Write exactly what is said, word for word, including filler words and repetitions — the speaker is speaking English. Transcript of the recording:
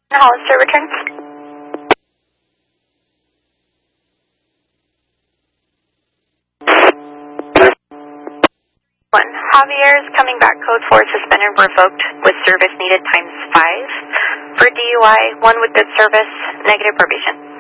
Hollister returns. One. Javier is coming back. Code four suspended revoked with service needed times five. For D U I, one with good service, negative probation.